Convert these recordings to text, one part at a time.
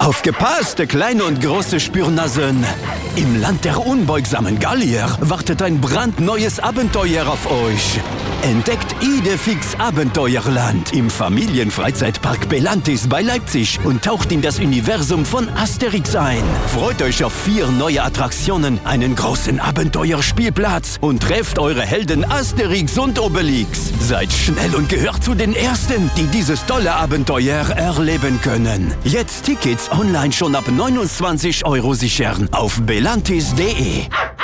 Aufgepasst, kleine und große Spürnasen! Im Land der unbeugsamen Gallier wartet ein brandneues Abenteuer auf euch. Entdeckt Idefix Abenteuerland im Familienfreizeitpark Belantis bei Leipzig und taucht in das Universum von Asterix ein. Freut euch auf 4 neue Attraktionen, einen großen Abenteuerspielplatz und trefft eure Helden Asterix und Obelix. Seid schnell und gehört zu den Ersten, die dieses tolle Abenteuer erleben können. Jetzt Tickets online schon ab 29 € sichern auf belantis.de.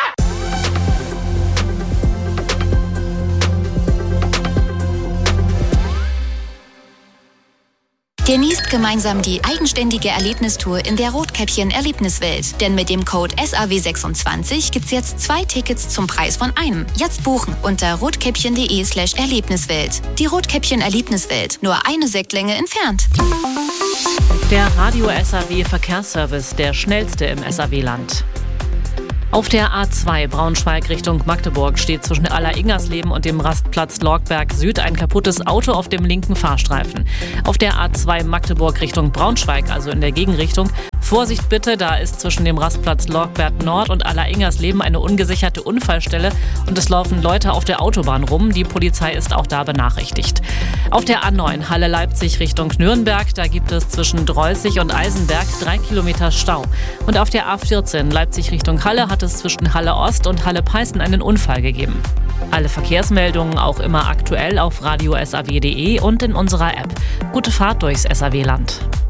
Genießt gemeinsam die eigenständige Erlebnistour in der Rotkäppchen Erlebniswelt. Denn mit dem Code SAW26 gibt's jetzt 2 Tickets zum Preis von einem. Jetzt buchen unter rotkäppchen.de/Erlebniswelt. Die Rotkäppchen Erlebniswelt, nur eine Sektlänge entfernt. Der Radio SAW Verkehrsservice, der schnellste im SAW-Land. Auf der A2 Braunschweig Richtung Magdeburg steht zwischen Aller-Ingersleben und dem Rastplatz Lorgberg Süd ein kaputtes Auto auf dem linken Fahrstreifen. Auf der A2 Magdeburg Richtung Braunschweig, also in der Gegenrichtung, Vorsicht bitte, da ist zwischen dem Rastplatz Lorgberg Nord und Aller-Ingersleben eine ungesicherte Unfallstelle und es laufen Leute auf der Autobahn rum. Die Polizei ist auch da benachrichtigt. Auf der A9 Halle-Leipzig Richtung Nürnberg, da gibt es zwischen Dreußig und Eisenberg 3 Kilometer Stau. Und auf der A14 Leipzig Richtung Halle hat es zwischen Halle Ost und Halle Peißen einen Unfall gegeben. Alle Verkehrsmeldungen auch immer aktuell auf radio-saw.de und in unserer App. Gute Fahrt durchs SAW-Land.